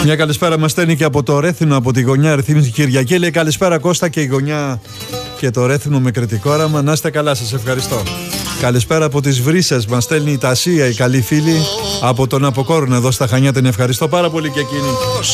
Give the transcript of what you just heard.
Μια καλησπέρα μας στέλνει και από το Ρέθινο, από τη γωνιά Ερθήμης Κυριακή. Λέει καλησπέρα Κώστα και η γωνιά και το Ρέθινο με κριτικό όραμα. Να είστε καλά, σας ευχαριστώ. Καλησπέρα από τις Βρύσσες, μας στέλνει η Τασία, η καλή φίλη από τον Αποκόρνο εδώ στα Χανιά. Την ευχαριστώ πάρα πολύ και εκείνη.